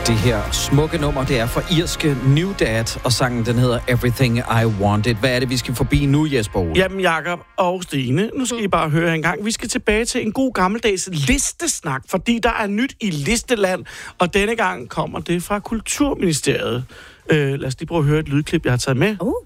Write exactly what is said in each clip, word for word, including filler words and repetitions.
Det her smukke nummer, det er fra irske New Dad, og sangen den hedder Everything I Wanted. Hvad er det, vi skal forbi nu, Jesper Ole? Jamen, Jakob og Stine, nu skal I bare høre en gang. Vi skal tilbage til en god gammeldags listesnak, fordi der er nyt i listeland, og denne gang kommer det fra Kulturministeriet. Øh, lad os lige prøve at høre et lydklip, jeg har taget med. Uh.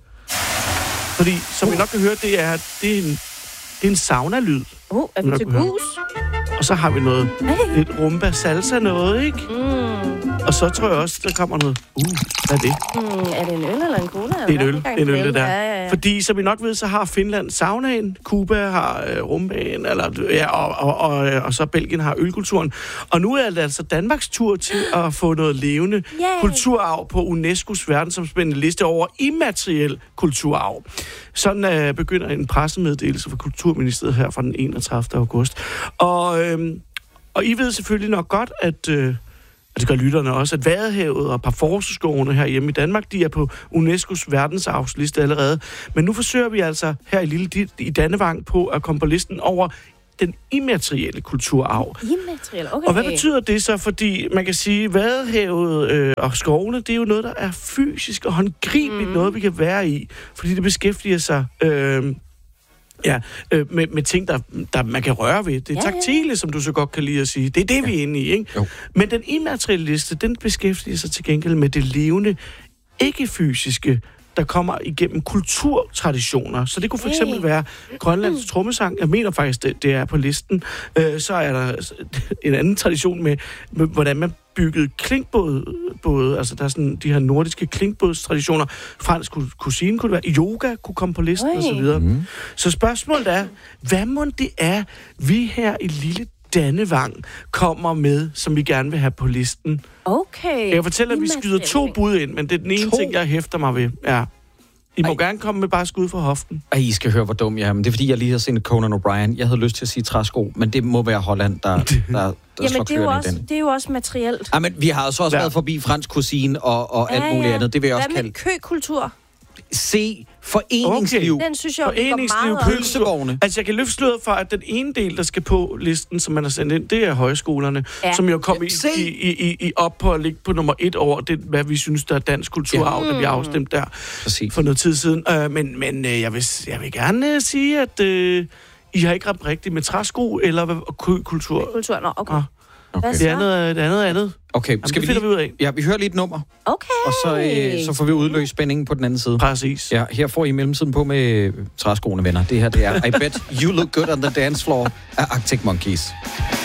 Fordi, som uh. I nok kan høre, det er, det er en, det er en sauna-lyd. Uh, er vi til gus? Og så har vi noget, hey. lidt rumba salsa noget, ikke? Mm. Og så tror jeg også, der kommer noget... Uh, hvad er det? Mm, er det en øl eller en cola? Det er en øl, en øl det der. Ja, ja, ja. Fordi, som vi nok ved, så har Finland saunaen, Cuba har øh, rumbaen, eller, ja, og, og, og, og, og så Belgien har ølkulturen. Og nu er det altså Danmarks tur til at få noget levende yeah. kulturarv på UNESCO's verdensomspændende liste over immateriel kulturarv. Sådan øh, begynder en pressemeddelelse fra Kulturministeriet her fra den enogtredivte august. Og, øh, og I ved selvfølgelig nok godt, at... Øh, og det gør lytterne også, at Vadehavet og Parforceskovene her hjemme i Danmark, de er på UNESCO's verdensarvsliste allerede. Men nu forsøger vi altså her i Lille i Dannevang på at komme på listen over den immaterielle kulturarv. Immateriel, okay. Og hvad betyder det så? Fordi man kan sige, at Vadehavet øh, og skovene, det er jo noget, der er fysisk og håndgribeligt mm. noget, vi kan være i. Fordi det beskæftiger sig... Øh, Ja, øh, med, med ting, der, der man kan røre ved. Det er ja, taktile, ja. Som du så godt kan lide at sige. Det er det, vi er inde i, ikke? Jo. Men den immaterielle liste, den beskæftiger sig til gengæld med det levende, ikke-fysiske, der kommer igennem kulturtraditioner. Så det kunne for eksempel være Grønlands trommesang. Jeg mener faktisk, det, det er på listen. Øh, så er der en anden tradition med, med hvordan man byggede klinkbåd, både, altså der er sådan de her nordiske klinkbådstraditioner. Fransk cuisine kunne det være, yoga kunne komme på listen og så videre. Mm. Så spørgsmålet er, hvad må det er, vi her i Lille Dannevang kommer med, som vi gerne vil have på listen? Okay. Jeg kan fortælle, at vi skyder to bud ind, men det er den ene to. ting, jeg hæfter mig ved. Ja. I må Ej. gerne komme med bare skud fra hoften. Ej, I skal høre, hvor dum jeg er. Men det er, fordi jeg lige har set Conan O'Brien. Jeg havde lyst til at sige træsko, men det må være Holland, der, der, der Jamen, det er, jo også, den. det er jo også materielt. Ej, men vi har altså også ja. været forbi fransk cuisine og, og alt ja, ja. muligt andet. Det vil jeg Hvad også kalde... Hvad med køkultur? Se, foreningsliv. Okay. Den synes jeg, foreningsliv, pølsevogne. Altså, jeg kan løfte sløret for, at den ene del, der skal på listen, som man har sendt ind, det er højskolerne, ja. som jo kom i, i, i, i op på at ligge på nummer et over det, hvad vi synes, der er dansk kulturarv, ja. mm. da vi afstemte der Præcis. for noget tid siden. Uh, men men uh, jeg, vil, jeg vil gerne uh, sige, at uh, I har ikke ramt rigtigt med træsko eller uh, kultur. Kultur, nå, okay. Ah. Okay. Det andet det andet andet. Okay, Jamen, skal vi lige... vi ud af? Ja, vi hører lige et nummer. Okay. Og så, øh, så får vi udløst spændingen på den anden side. Præcis. Ja, her får I mellemtiden på med træskoene, venner. Det her, det er I Bet You Look Good on the Dance Floor af Arctic Monkeys.